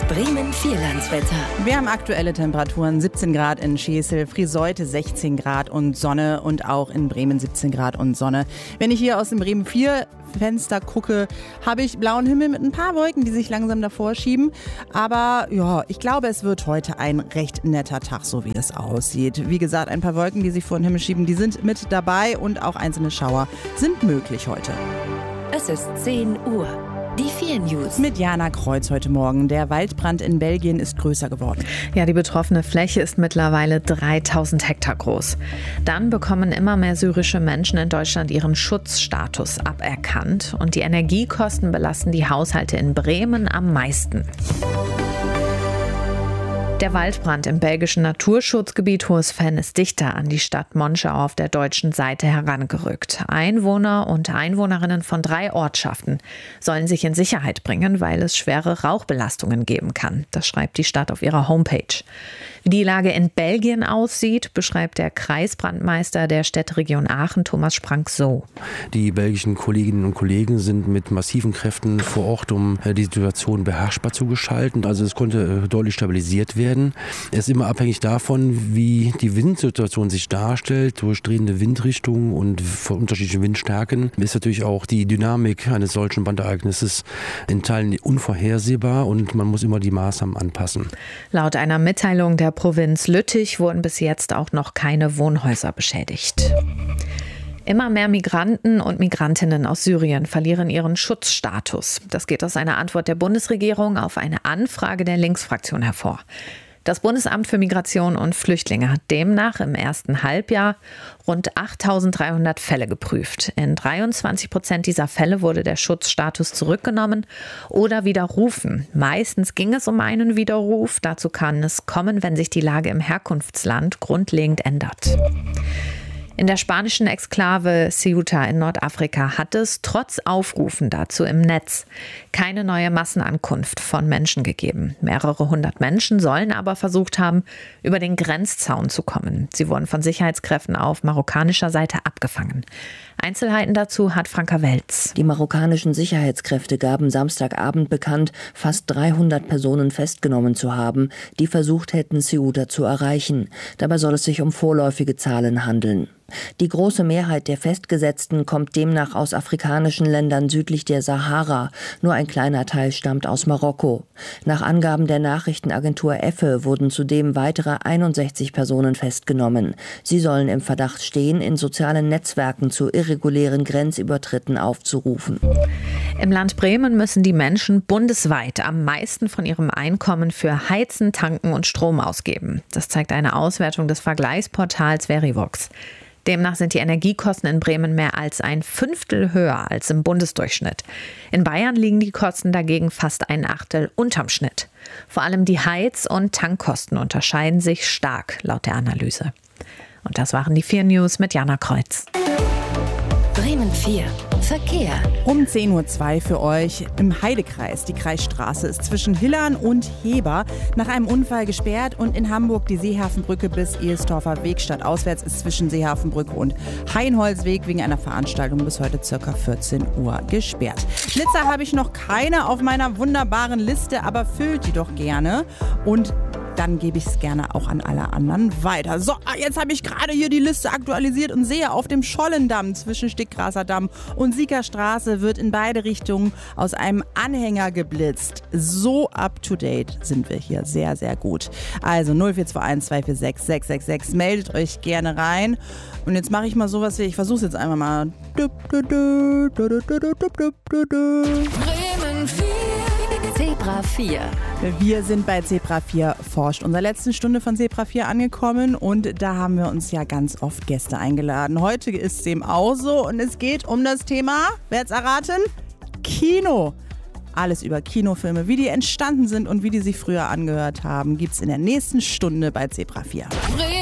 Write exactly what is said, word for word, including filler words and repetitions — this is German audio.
Bremen Vierlandswetter. Wir haben aktuelle Temperaturen, siebzehn Grad in Schesel, Friseute sechzehn Grad und Sonne und auch in Bremen siebzehn Grad und Sonne. Wenn ich hier aus dem Bremen vier Fenster gucke, habe ich blauen Himmel mit ein paar Wolken, die sich langsam davor schieben. Aber ja, ich glaube, es wird heute ein recht netter Tag, so wie es aussieht. Wie gesagt, ein paar Wolken, die sich vor den Himmel schieben, die sind mit dabei und auch einzelne Schauer sind möglich heute. Es ist zehn Uhr. Die vier News. Mit Jana Kreuz heute Morgen. Der Waldbrand in Belgien ist größer geworden. Ja, die betroffene Fläche ist mittlerweile dreitausend Hektar groß. Dann bekommen immer mehr syrische Menschen in Deutschland ihren Schutzstatus aberkannt. Und die Energiekosten belasten die Haushalte in Bremen am meisten. Der Waldbrand im belgischen Naturschutzgebiet Hohes-Venn ist dichter an die Stadt Monschau auf der deutschen Seite herangerückt. Einwohner und Einwohnerinnen von drei Ortschaften sollen sich in Sicherheit bringen, weil es schwere Rauchbelastungen geben kann. Das schreibt die Stadt auf ihrer Homepage. Wie die Lage in Belgien aussieht, beschreibt der Kreisbrandmeister der Städteregion Aachen, Thomas Sprank, so. Die belgischen Kolleginnen und Kollegen sind mit massiven Kräften vor Ort, um die Situation beherrschbar zu gestalten. Also es konnte deutlich stabilisiert werden. Es ist immer abhängig davon, wie die Windsituation sich darstellt. Durch drehende Windrichtungen und von unterschiedlichen Windstärken ist natürlich auch die Dynamik eines solchen Brandereignisses in Teilen unvorhersehbar und man muss immer die Maßnahmen anpassen. Laut einer Mitteilung der Provinz Lüttich wurden bis jetzt auch noch keine Wohnhäuser beschädigt. Immer mehr Migranten und Migrantinnen aus Syrien verlieren ihren Schutzstatus. Das geht aus einer Antwort der Bundesregierung auf eine Anfrage der Linksfraktion hervor. Das Bundesamt für Migration und Flüchtlinge hat demnach im ersten Halbjahr rund achttausenddreihundert Fälle geprüft. In dreiundzwanzig Prozent dieser Fälle wurde der Schutzstatus zurückgenommen oder widerrufen. Meistens ging es um einen Widerruf. Dazu kann es kommen, wenn sich die Lage im Herkunftsland grundlegend ändert. In der spanischen Exklave Ceuta in Nordafrika hat es trotz Aufrufen dazu im Netz keine neue Massenankunft von Menschen gegeben. Mehrere hundert Menschen sollen aber versucht haben, über den Grenzzaun zu kommen. Sie wurden von Sicherheitskräften auf marokkanischer Seite abgefangen. Einzelheiten dazu hat Franka Welz. Die marokkanischen Sicherheitskräfte gaben Samstagabend bekannt, fast dreihundert Personen festgenommen zu haben, die versucht hätten, Ceuta zu erreichen. Dabei soll es sich um vorläufige Zahlen handeln. Die große Mehrheit der Festgesetzten kommt demnach aus afrikanischen Ländern südlich der Sahara. Nur ein kleiner Teil stammt aus Marokko. Nach Angaben der Nachrichtenagentur EFE wurden zudem weitere einundsechzig Personen festgenommen. Sie sollen im Verdacht stehen, in sozialen Netzwerken zu irregulären Grenzübertritten aufzurufen. Im Land Bremen müssen die Menschen bundesweit am meisten von ihrem Einkommen für Heizen, Tanken und Strom ausgeben. Das zeigt eine Auswertung des Vergleichsportals Verivox. Demnach sind die Energiekosten in Bremen mehr als ein Fünftel höher als im Bundesdurchschnitt. In Bayern liegen die Kosten dagegen fast ein Achtel unterm Schnitt. Vor allem die Heiz- und Tankkosten unterscheiden sich stark, laut der Analyse. Und das waren die vier News mit Jana Kreuz. Bremen vier. Verkehr. Um zehn Uhr zwei für euch im Heidekreis. Die Kreisstraße ist zwischen Hillern und Heber nach einem Unfall gesperrt und in Hamburg die Seehafenbrücke bis Ehestorfer Weg stadtauswärts ist zwischen Seehafenbrücke und Heinholzweg wegen einer Veranstaltung bis heute ca. vierzehn Uhr gesperrt. Blitzer habe ich noch keine auf meiner wunderbaren Liste, aber füllt die doch gerne und dann gebe ich es gerne auch an alle anderen weiter. So, jetzt habe ich gerade hier die Liste aktualisiert und sehe, auf dem Schollendamm zwischen Stickgraser Damm und Siegerstraße wird in beide Richtungen aus einem Anhänger geblitzt. So up to date sind wir hier. Sehr, sehr gut. Also null vier zwei eins zwei vier sechs sechs sechs sechs. Meldet euch gerne rein. Und jetzt mache ich mal sowas wie, ich versuche es jetzt einfach mal. Bremen vier. Zebra vier. Wir sind bei Zebra vier forscht. Unserer letzten Stunde von Zebra vier angekommen und da haben wir uns ja ganz oft Gäste eingeladen. Heute ist es dem auch so und es geht um das Thema, wer hat's erraten? Kino. Alles über Kinofilme, wie die entstanden sind und wie die sich früher angehört haben, gibt's in der nächsten Stunde bei Zebra vier.